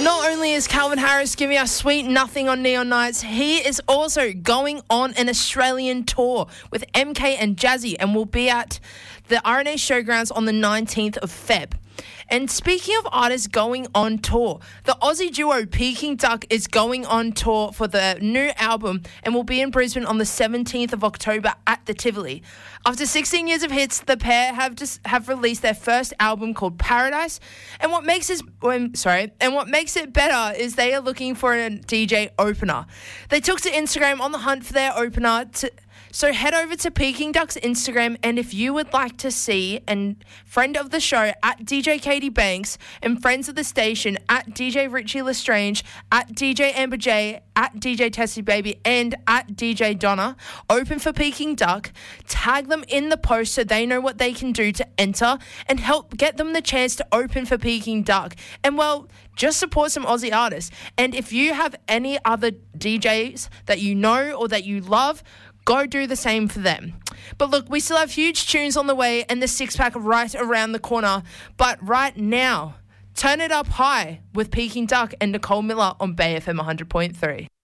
Not only is Calvin Harris giving us Sweet Nothing on Neon Nights, he is also going on an Australian tour with MK and Jazzy and will be at the RNA Showgrounds on the 19th of Feb. And speaking of artists going on tour, the Aussie duo Peking Duck is going on tour for the new album and will be in Brisbane on the 17th of October at the Tivoli. After 16 years of hits, the pair have released their first album called Paradise. And what makes it better is they are looking for a DJ opener. They took to Instagram on the hunt for their opener. So head over to Peking Duck's Instagram, and if you would like to see and friend of the show at DJ Katie Banks and friends of the station at DJ Richie Lestrange, at DJ Amber J, at DJ Tessie Baby, and at DJ Donna, open for Peking Duck, tag them in the post so they know what they can do to enter and help get them the chance to open for Peking Duck. And well, just support some Aussie artists. And if you have any other DJs that you know or that you love, go do the same for them. But look, we still have huge tunes on the way and the six-pack right around the corner. But right now, turn it up high with Peking Duck and Nicole Miller on Bay FM 100.3.